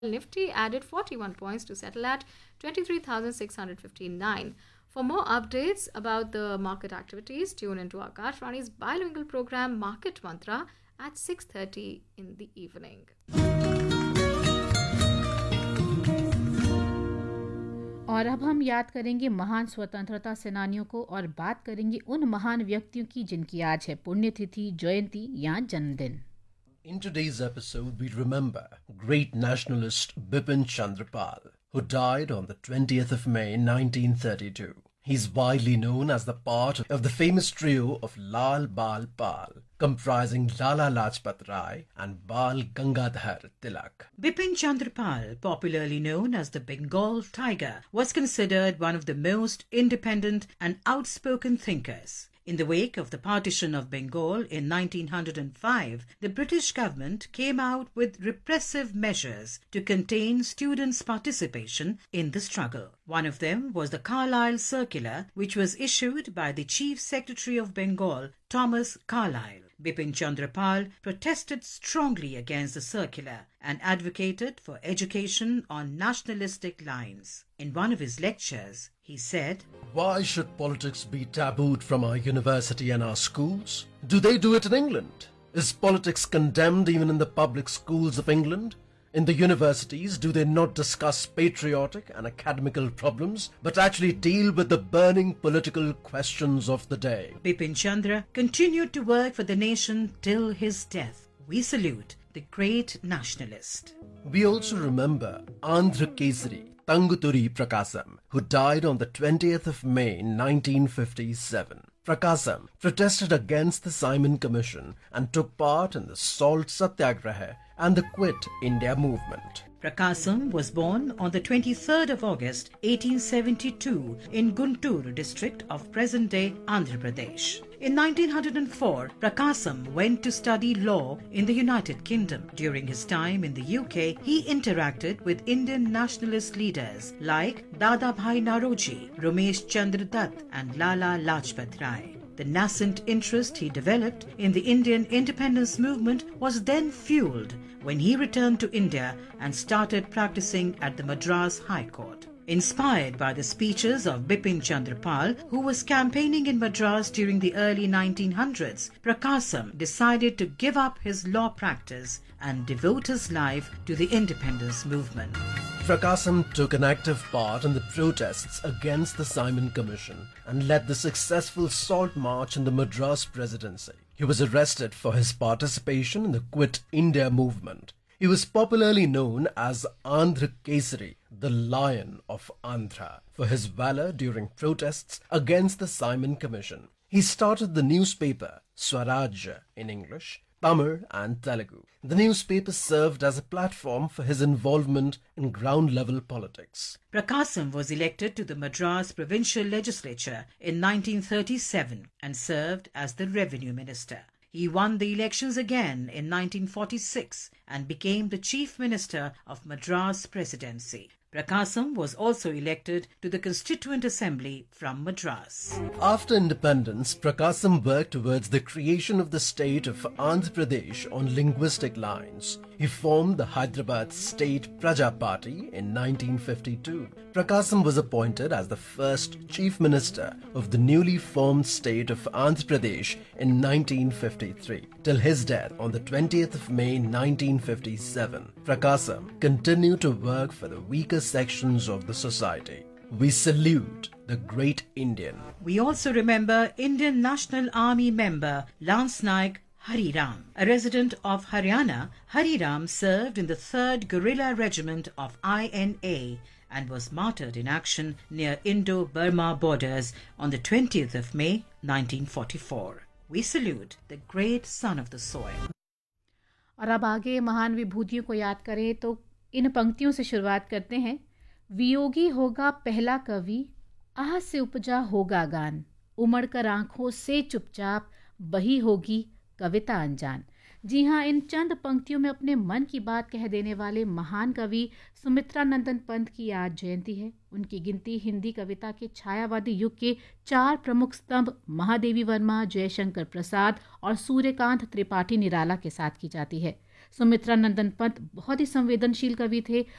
Nifty added 41 points to settle at 23,659. For more updates about the market activities, tune into Akashvani's bilingual program Market Mantra at 6:30 in the evening. और अब हम याद करेंगे महान स्वतंत्रता सेनानियों को और बात करेंगे उन महान व्यक्तियों की जिनकी आज है पुण्यतिथि, जयंती या जन्मदिन. In today's episode, we remember great nationalist Bipin Chandra Pal, who died on the 20th of May 1932. He's widely known as the part of the famous trio of Lal Bal Pal, comprising Lala Lajpat Rai and Bal Gangadhar Tilak. Bipin Chandra Pal, popularly known as the Bengal Tiger, was considered one of the most independent and outspoken thinkers. In the wake of the partition of Bengal in 1905, the British government came out with repressive measures to contain students' participation in the struggle. One of them was the Carlisle Circular, which was issued by the Chief Secretary of Bengal, Thomas Carlyle. Bipin Chandra Pal protested strongly against the circular and advocated for education on nationalistic lines. In one of his lectures, he said, "Why should politics be tabooed from our university and our schools? Do they do it in England? Is politics condemned even in the public schools of England? In the universities, do they not discuss patriotic and academical problems, but actually deal with the burning political questions of the day?" Bipin Chandra continued to work for the nation till his death. We salute the great nationalist. We also remember Andhra Kesari Tanguturi Prakasam, who died on the 20th of May 1957. Prakasam protested against the Simon Commission and took part in the Salt Satyagraha and the Quit India movement. Prakasam was born on the 23rd of August 1872 in Guntur district of present-day Andhra Pradesh. In 1904, Prakasam went to study law in the United Kingdom. During his time in the UK, he interacted with Indian nationalist leaders like Dadabhai Naoroji, Ramesh Chandra Dutt and Lala Lajpat Rai. The nascent interest he developed in the Indian independence movement was then fueled when he returned to India and started practicing at the Madras High Court. Inspired by the speeches of Bipin Chandra Pal, who was campaigning in Madras during the early 1900s, Prakasam decided to give up his law practice and devote his life to the independence movement. Prakasam took an active part in the protests against the Simon Commission and led the successful Salt March in the Madras Presidency. He was arrested for his participation in the Quit India movement. He was popularly known as Andhra Kesari, the Lion of Andhra, for his valor during protests against the Simon Commission. He started the newspaper Swaraj in English, Tamil and Telugu. The newspaper served as a platform for his involvement in ground-level politics. Prakasam was elected to the Madras Provincial Legislature in 1937 and served as the Revenue Minister. He won the elections again in 1946 and became the Chief Minister of Madras Presidency. Prakasam was also elected to the Constituent Assembly from Madras. After independence, Prakasam worked towards the creation of the state of Andhra Pradesh on linguistic lines. He formed the Hyderabad State Praja Party in 1952. Prakasam was appointed as the first Chief Minister of the newly formed state of Andhra Pradesh in 1953. Till his death on the 20th of May 1957, Prakasam continued to work for the weaker sections of the society. We salute the great Indian. We also remember Indian National Army member Lance Naik Hari Ram. A resident of Haryana, Hari Ram served in the 3rd Guerrilla Regiment of INA and was martyred in action near Indo-Burma borders on the 20th of May 1944. We salute the great son of the soil. और अब आगे महान विभूतियों को याद करें तो इन पंक्तियों से शुरुआत करते हैं. वियोगी होगा पहला कवि, आह से उपजा होगा गान, उमड़ कर आंखों से चुपचाप बही होगी कविता अनजान. जी हाँ, इन चंद पंक्तियों में अपने मन की बात कह देने वाले महान कवि सुमित्रा नंदन पंत की आज जयंती है. उनकी गिनती हिंदी कविता के छायावादी युग के 4 प्रमुख स्तंभ महादेवी वर्मा, जयशंकर प्रसाद और सूर्यकांत त्रिपाठी निराला के साथ की जाती है. सुमित्रा नंदन पंत बहुत ही संवेदनशील कवि थे